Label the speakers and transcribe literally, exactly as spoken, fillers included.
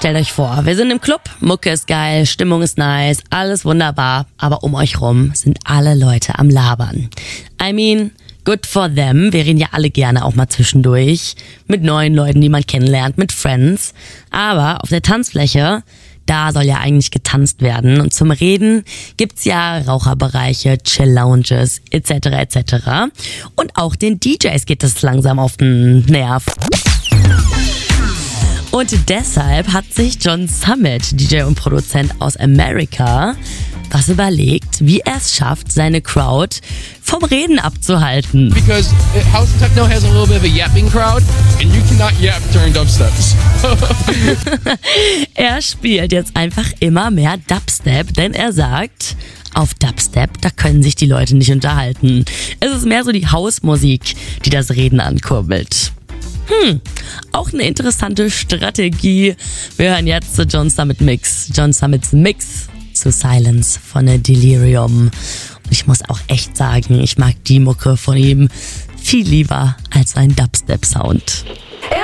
Speaker 1: stellt euch vor, wir sind im Club, Mucke ist geil, Stimmung ist nice, alles wunderbar, aber um euch rum sind alle Leute am Labern. I mean, good for them, wir reden ja alle gerne auch mal zwischendurch, mit neuen Leuten, die man kennenlernt, mit Friends, aber auf der Tanzfläche, da soll ja eigentlich getanzt werden und zum Reden gibt's ja Raucherbereiche, Chill-Lounges et cetera et cetera. Und auch den D Js geht es langsam auf den Nerv. Und deshalb hat sich John Summit, D J und Produzent aus Amerika, was überlegt, wie er es schafft, seine Crowd vom Reden abzuhalten.
Speaker 2: Because house techno has a little bit of a yapping crowd and you cannot yap during dubsteps.
Speaker 1: Er spielt jetzt einfach immer mehr Dubstep, denn er sagt, auf Dubstep, da können sich die Leute nicht unterhalten. Es ist mehr so die Hausmusik, die das Reden ankurbelt. Hm, auch eine interessante Strategie. Wir hören jetzt zu John Summit Mix. John Summits Mix zu Silence von der Delirium. Und ich muss auch echt sagen, ich mag die Mucke von ihm viel lieber als ein Dubstep-Sound.
Speaker 3: Ja.